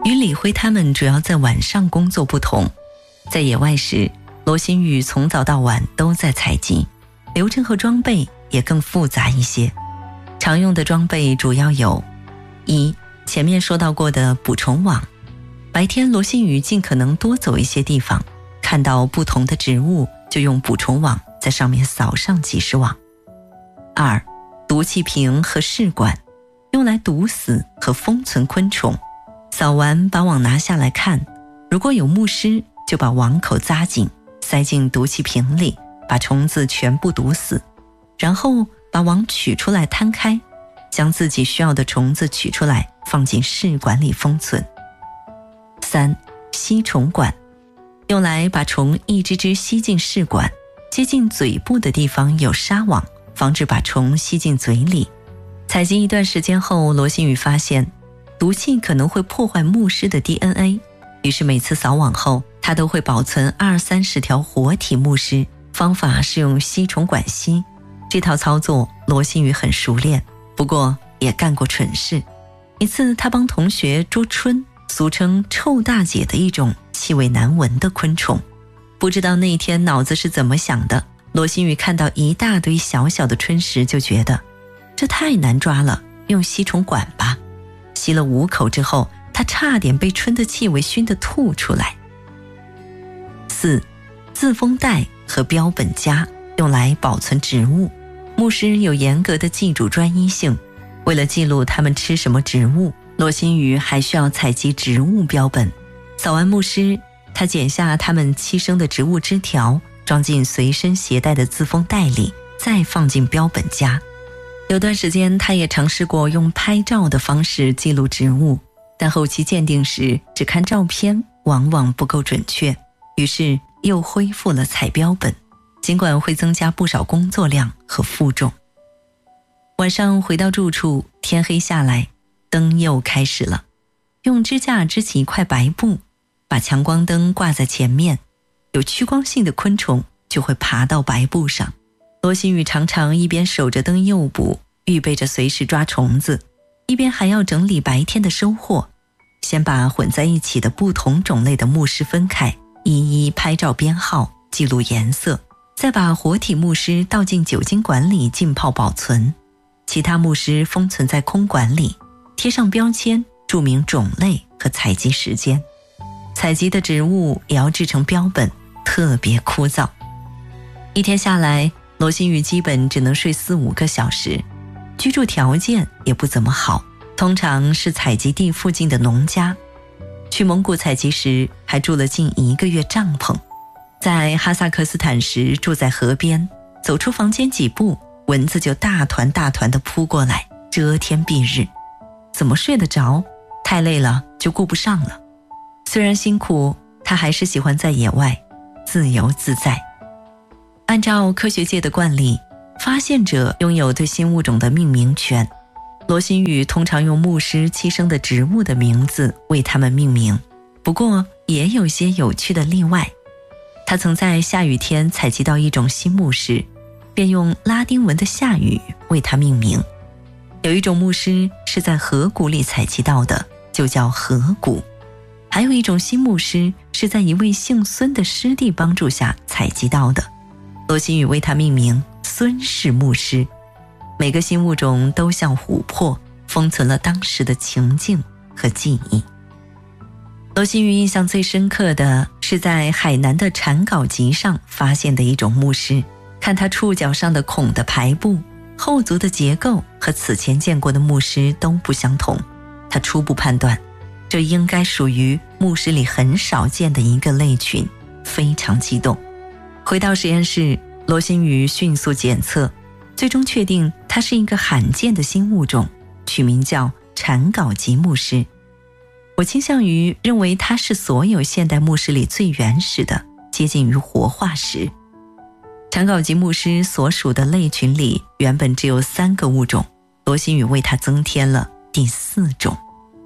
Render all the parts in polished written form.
与李辉他们主要在晚上工作不同，在野外时，罗新宇从早到晚都在采集，流程和装备也更复杂一些。常用的装备主要有：一、前面说到过的捕虫网。白天罗新宇尽可能多走一些地方，看到不同的植物就用捕虫网在上面扫上几十网。二、毒气瓶和试管，用来毒死和封存昆虫。扫完把网拿下来看，如果有木虱就把网口扎紧，塞进毒气瓶里，把虫子全部毒死，然后把网取出来摊开，将自己需要的虫子取出来放进试管里封存。三、吸虫管，用来把虫一只只吸进试管，接近嘴部的地方有纱网，防止把虫吸进嘴里。采集一段时间后，罗新宇发现毒气可能会破坏木虱的 DNA， 于是每次扫网后，他都会保存20-30条活体木虱，方法是用吸虫管吸。这套操作罗新宇很熟练，不过也干过蠢事。一次他帮同学捉春，俗称臭大姐的一种气味难闻的昆虫。不知道那天脑子是怎么想的，罗新宇看到一大堆小小的春石就觉得这太难抓了，用吸虫管吧。吸了5口之后，他差点被春的气味熏得吐出来。4. 自封袋和标本夹，用来保存植物。牧师有严格的寄主专一性，为了记录他们吃什么植物，罗新宇还需要采集植物标本。扫完牧师，他剪下他们栖生的植物枝条，装进随身携带的自封袋里，再放进标本夹。有段时间他也尝试过用拍照的方式记录植物，但后期鉴定时只看照片往往不够准确，于是又恢复了采标本，尽管会增加不少工作量和负重。晚上回到住处，天黑下来，灯又开始了。用支架支起一块白布，把强光灯挂在前面，有趋光性的昆虫就会爬到白布上。罗新宇常常一边守着灯诱捕，预备着随时抓虫子，一边还要整理白天的收获。先把混在一起的不同种类的木虱分开，一一拍照编号，记录颜色，再把活体木虱倒进酒精管里浸泡保存，其他木虱封存在空管里，贴上标签，注明种类和采集时间。采集的植物也要制成标本，特别枯燥。一天下来，罗新宇基本只能睡4-5个小时，居住条件也不怎么好，通常是采集地附近的农家。去蒙古采集时还住了近1个月帐篷。在哈萨克斯坦时住在河边，走出房间几步，蚊子就大团大团地扑过来，遮天蔽日。怎么睡得着？太累了就顾不上了。虽然辛苦，他还是喜欢在野外自由自在。按照科学界的惯例，发现者拥有对新物种的命名权。罗新宇通常用牧师栖生的植物的名字为它们命名，不过也有些有趣的例外。他曾在下雨天采集到一种新牧师，便用拉丁文的下雨为它命名。有一种牧师是在河谷里采集到的，就叫河谷。还有一种新牧师是在一位姓孙的师弟帮助下采集到的，罗新宇为它命名孙氏牧师。每个新物种都像琥珀，封存了当时的情境和记忆。罗新宇印象最深刻的是在海南的蝉秆集上发现的一种牧师，看它触角上的孔的排布，后足的结构和此前见过的牧师都不相同。他初步判断，这应该属于牧师里很少见的一个类群，非常激动。回到实验室，罗新宇迅速检测，最终确定它是一个罕见的新物种，取名叫蝉秆集牧师。我倾向于认为它是所有现代牧师里最原始的，接近于活化石。蝉秆集牧师所属的类群里原本只有3个物种，罗新宇为它增添了第4种。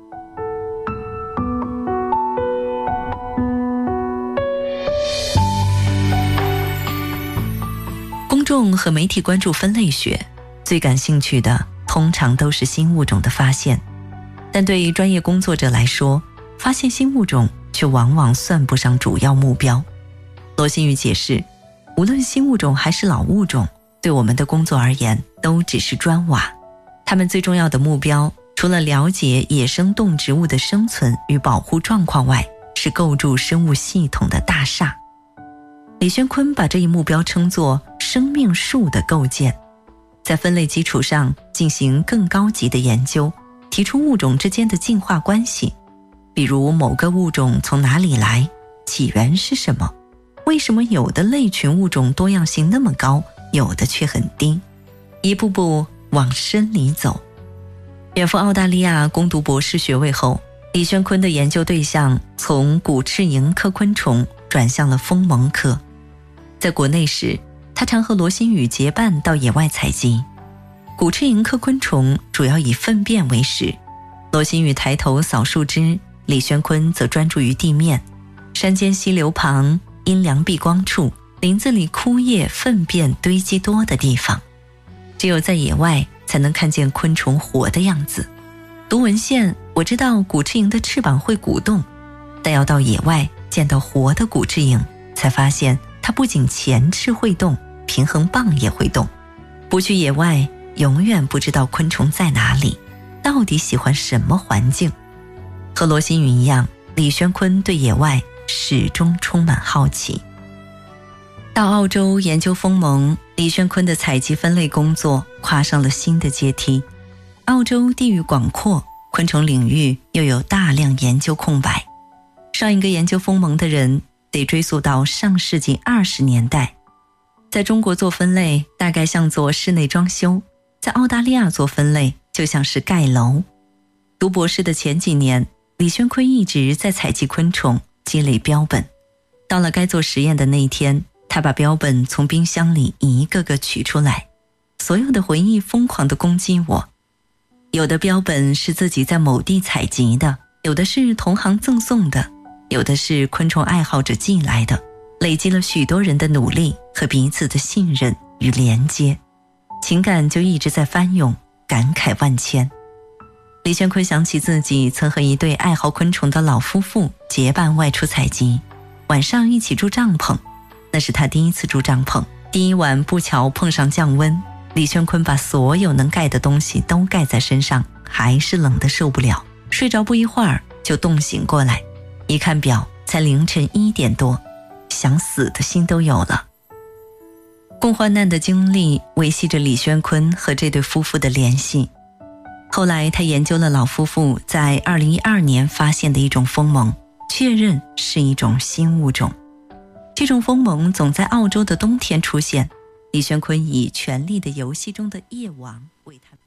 公众和媒体关注分类学，最感兴趣的通常都是新物种的发现，但对于专业工作者来说， 发现新物种却往往算不上主要目标。罗新宇解释，无论新物种还是老物种，对我们的工作而言都只是砖瓦，它们最重要的目标除了了解野生动植物的生存与保护状况外，是构筑生物系统的大厦。李宣坤把这一目标称作生命树的构建，在分类基础上进行更高级的研究，提出物种之间的进化关系，比如某个物种从哪里来，起源是什么，为什么有的类群物种多样性那么高，有的却很低，一步步往深里走。远赴澳大利亚攻读博士学位后，李宣坤的研究对象从骨翅蝇科昆虫转向了锋蒙科。在国内时，他常和罗新宇结伴到野外采集。骨翅蝇科昆虫主要以粪便为食，罗新宇抬头扫树枝，李宣坤则专注于地面。山间溪流旁，阴凉避光处，林子里枯叶粪便堆积多的地方，只有在野外才能看见昆虫活的样子。读文献，我知道骨翅蝇的翅膀会鼓动，但要到野外见到活的骨翅蝇，才发现它不仅前翅会动，平衡棒也会动。不去野外，永远不知道昆虫在哪里，到底喜欢什么环境。和罗新宇一样，李宣坤对野外始终充满好奇。到澳洲研究锋蒙，李宣坤的采集分类工作跨上了新的阶梯。澳洲地域广阔，昆虫领域又有大量研究空白。上一个研究锋蒙的人得追溯到上世纪20年代。在中国做分类大概像做室内装修，在澳大利亚做分类就像是盖楼。读博士的前几年，李宣坤一直在采集昆虫，积累标本。到了该做实验的那一天，他把标本从冰箱里一个个取出来，所有的回忆疯狂地攻击我。有的标本是自己在某地采集的，有的是同行赠送的，有的是昆虫爱好者寄来的，累积了许多人的努力和彼此的信任与连接，情感就一直在翻涌，感慨万千。李宣坤想起自己曾和一对爱好昆虫的老夫妇结伴外出采集，晚上一起住帐篷，那是他第一次住帐篷。第一晚不巧碰上降温，李宣坤把所有能盖的东西都盖在身上，还是冷得受不了，睡着不一会儿就冻醒过来，一看表才凌晨1点多，想死的心都有了。共患难的经历维系着李宣坤和这对夫妇的联系。后来他研究了老夫妇在2012年发现的一种锋蒙，确认是一种新物种。这种锋蒙总在澳洲的冬天出现，李宣坤以《权力的游戏》中的夜王为他